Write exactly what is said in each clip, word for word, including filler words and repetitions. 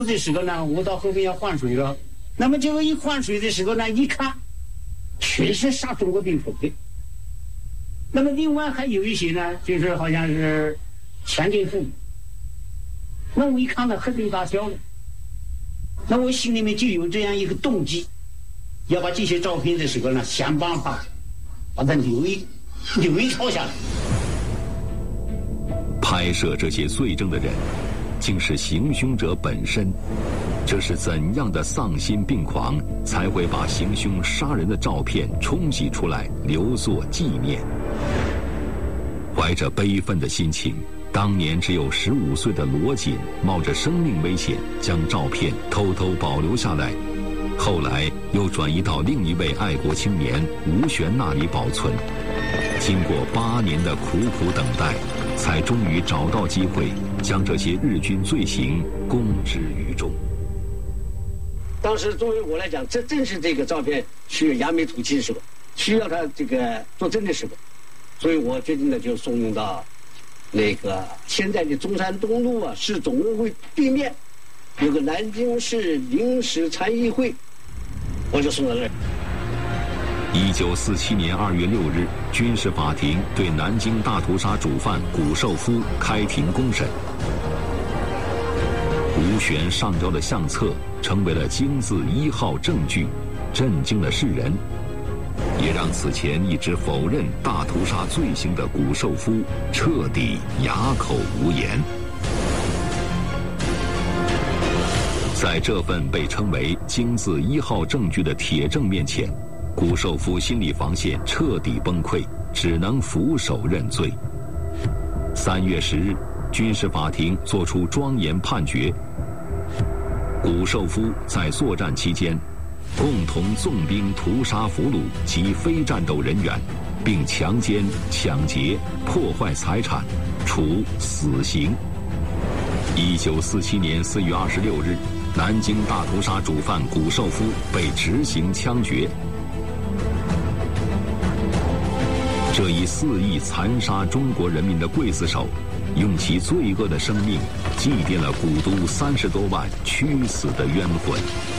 的时候呢，我到后面要换水了，那么结果一换水的时候呢，一看，全是杀中国病虫的。那么另外还有一些呢，就是好像是强奸妇女。那我一看到恨得一大跳了，那我心里面就有这样一个动机，要把这些照片的时候呢，想办法把它留一留一抄下来。 拍摄这些罪证的人，竟是行凶者本身。这是怎样的丧心病狂，才会把行凶杀人的照片冲洗出来，留作纪念？怀着悲愤的心情，当年只有十五岁的罗锦冒着生命危险将照片偷偷保留下来，后来又转移到另一位爱国青年吴璇那里保存。经过八年的苦苦等待，才终于找到机会将这些日军罪行公之于众。 当时作为我来讲，这正是这个照片需要扬眉吐气的时候，需要他这个作证的时候，所以我决定呢就送用到那个现在的中山东路啊市总务会对面有个南京市临时参议会，我就送到那儿。 一九四七年二月六日，军事法庭对南京大屠杀主犯谷寿夫开庭公审。吴璇上交的相册成为了京字一号证据，震惊了世人，也让此前一直否认大屠杀罪行的谷寿夫彻底哑口无言。在这份被称为京字一号证据的铁证面前，谷寿夫心理防线彻底崩溃，只能俯首认罪。三月十日，军事法庭作出庄严判决：谷寿夫在作战期间，共同纵兵屠杀俘虏及非战斗人员，并强奸、抢劫、破坏财产，处死刑。一九四七年四月二十六日，南京大屠杀主犯谷寿夫被执行枪决。这一肆意残杀中国人民的刽子手，用其罪恶的生命祭奠了古都三十多万屈死的冤魂。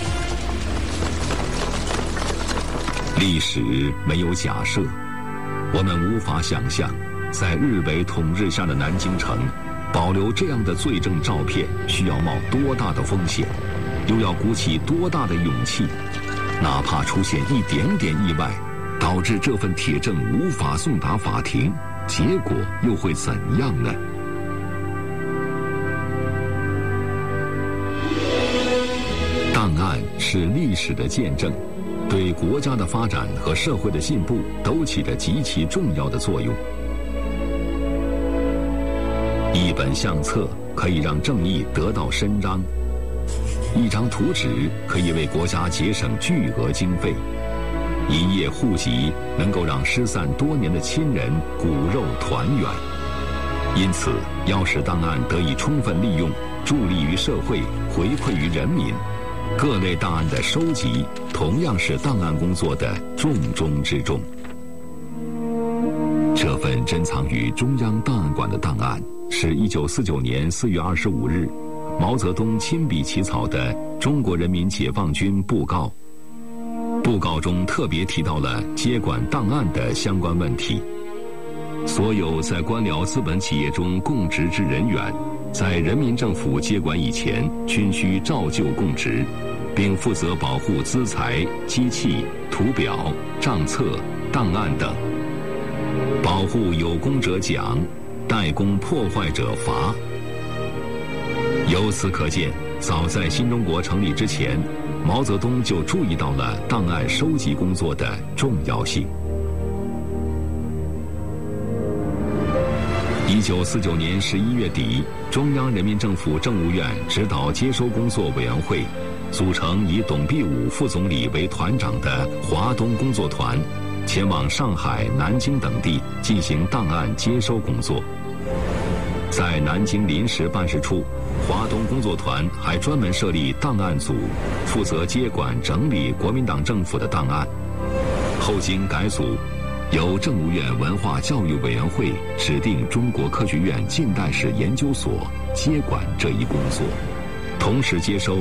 历史没有假设，我们无法想象，在日伪统治下的南京城，保留这样的罪证照片需要冒多大的风险，又要鼓起多大的勇气，哪怕出现一点点意外，导致这份铁证无法送达法庭，结果又会怎样呢？档案是历史的见证，对国家的发展和社会的进步都起着极其重要的作用。一本相册可以让正义得到伸张，一张图纸可以为国家节省巨额经费，一页户籍能够让失散多年的亲人骨肉团圆。因此，要使档案得以充分利用，助力于社会，回馈于人民，各类档案的收集同样是档案工作的重中之重。这份珍藏于中央档案馆的档案，是一九四九年四月二十五日毛泽东亲笔起草的《中国人民解放军布告》。布告中特别提到了接管档案的相关问题。所有在官僚资本企业中供职之人员，在人民政府接管以前，均需照旧供职，并负责保护资材、机器、图表、账册、档案等。保护有功者奖，代工破坏者罚。由此可见，早在新中国成立之前，毛泽东就注意到了档案收集工作的重要性。一九四九年十一月底，中央人民政府政务院指导接收工作委员会组成以董必武副总理为团长的华东工作团，前往上海、南京等地进行档案接收工作。在南京临时办事处，华东工作团还专门设立档案组，负责接管整理国民党政府的档案。后经改组，由政务院文化教育委员会指定中国科学院近代史研究所接管这一工作。 同时接收